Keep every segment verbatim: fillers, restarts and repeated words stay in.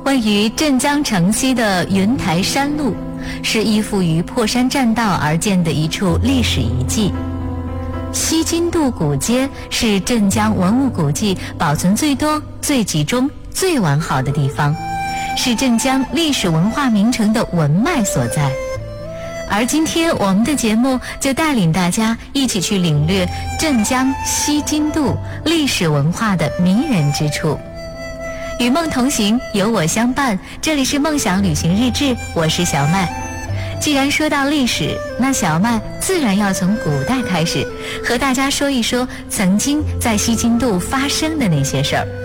位于镇江城西的云台山路，是依附于破山栈道而建的一处历史遗迹。西津渡古街是镇江文物古迹保存最多、最集中、最完好的地方，是镇江历史文化名城的文脉所在。而今天我们的节目就带领大家一起去领略镇江西津渡历史文化的迷人之处。与梦同行，有我相伴，这里是梦想旅行日志，我是小麦。既然说到历史，那小麦自然要从古代开始，和大家说一说曾经在西津渡发生的那些事儿。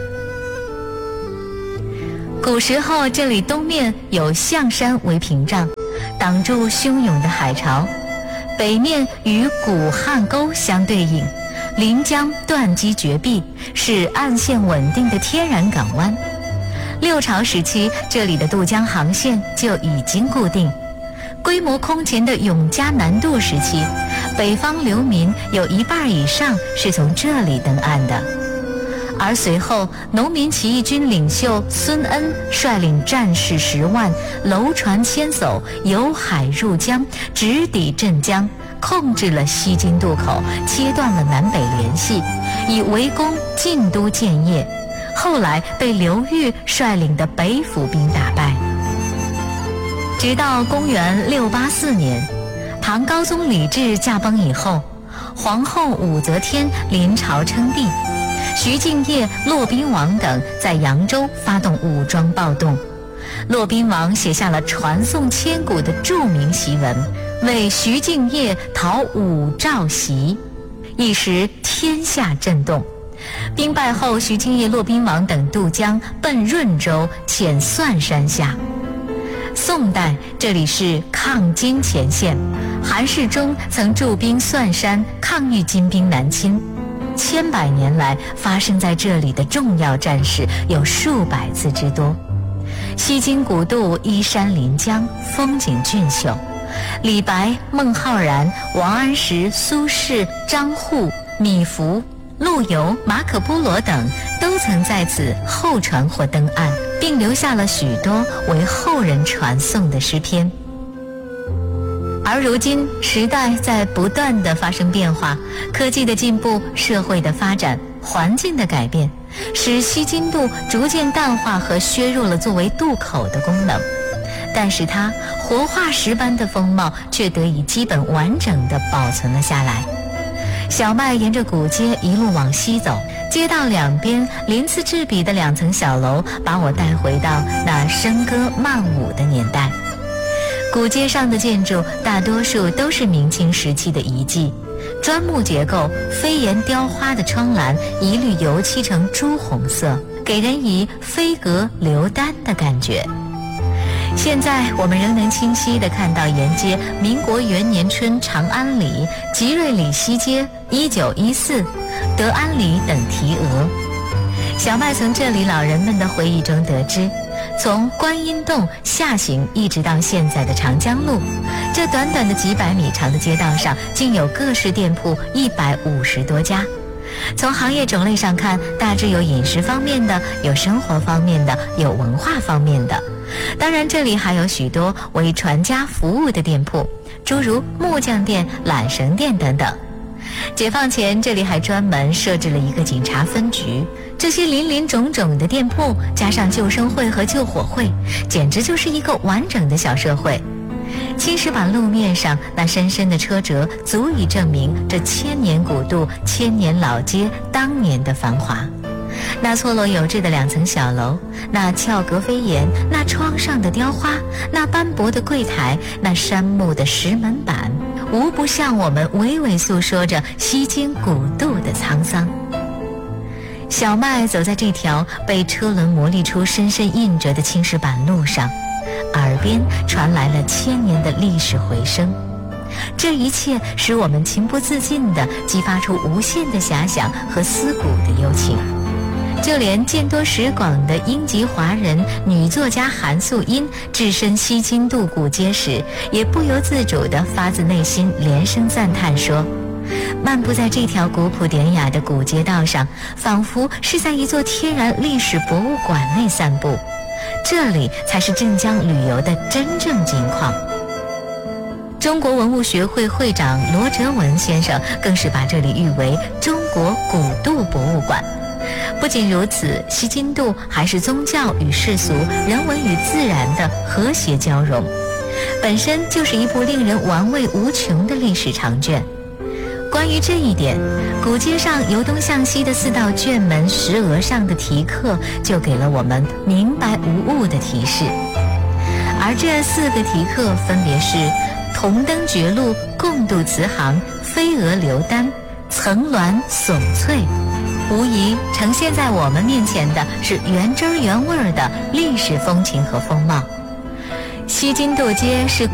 古时候这里东面有象山为屏障，挡住汹涌的海潮，北面与古汉沟相对应，临江断机绝壁，是岸线稳定的天然港湾。六朝时期，这里的渡江航线就已经固定。规模空前的永嘉南渡时期，北方流民有一半以上是从这里登岸的。而随后，农民起义军领袖孙恩率领战士十万，楼船牵走，由海入江，直抵镇江，控制了西津渡口，切断了南北联系，以围攻晋都建业。后来被刘裕率领的北府兵打败。直到公元六八四年，唐高宗李治驾崩以后，皇后武则天临朝称帝，徐敬业、骆宾王等在扬州发动武装暴动。骆宾王写下了传颂千古的著名檄文，为徐敬业讨武曌檄，一时天下震动。兵败后，徐敬业、骆宾王等渡江奔润州，遣蒜山下。宋代这里是抗金前线，韩世忠曾驻兵蒜山，抗御金兵南侵。千百年来发生在这里的重要战事有数百次之多。西津古渡依山临江，风景俊秀。李白、孟浩然、王安石、苏轼、张祜、米芾、陆游、马可波罗等都曾在此候船或登岸，并留下了许多为后人传颂的诗篇。而如今时代在不断地发生变化，科技的进步、社会的发展、环境的改变，使西津渡逐渐淡化和削弱了作为渡口的功能，但是它活化石般的风貌却得以基本完整地保存了下来。小麦沿着古街一路往西走，街道两边鳞次栉比的两层小楼把我带回到那笙歌曼舞的年代。古街上的建筑大多数都是明清时期的遗迹，砖木结构，飞檐雕花的窗栏一律油漆成朱红色，给人以飞阁流丹的感觉。现在我们仍能清晰地看到沿街民国元年春长安里、吉瑞里西街、一九一四、德安里等题额。小麦从这里老人们的回忆中得知，从观音洞下行一直到现在的长江路，这短短的几百米长的街道上竟有各式店铺一百五十多家。从行业种类上看，大致有饮食方面的，有生活方面的，有文化方面的。当然这里还有许多为传家服务的店铺，诸如木匠店、缆绳店等等。解放前这里还专门设置了一个警察分局。这些林林种种的店铺加上救生会和救火会，简直就是一个完整的小社会。青石板路面上那深深的车辙足以证明这千年古渡、千年老街当年的繁华。那错落有致的两层小楼，那翘阁飞檐，那窗上的雕花，那斑驳的柜台，那杉木的石门板，无不向我们娓娓诉说着西津古渡的沧桑。小麦走在这条被车轮磨砺出深深印着的青石板路上，耳边传来了千年的历史回声。这一切使我们情不自禁地激发出无限的遐想和思古的幽情。就连见多识广的英籍华人女作家韩素英置身西津渡古街时，也不由自主地发自内心连声赞叹说，漫步在这条古朴典雅的古街道上，仿佛是在一座天然历史博物馆内散步。 这里才是镇江旅游的真正金矿。中国文物学会会长罗哲文先生更是把这里誉为中国古渡博物馆。不仅如此，西津渡还是宗教与世俗、人文与自然的和谐交融，本身就是一部令人玩味无穷的历史长卷。关于这一点，古街上由东向西的四道卷门石额上的题刻就给了我们明白无误的提示。而这四个题刻分别是铜灯绝路、共度慈航、飞蛾流丹、层峦耸翠，无疑呈现在我们面前的是原汁原味的历史风情和风貌。西津渡街是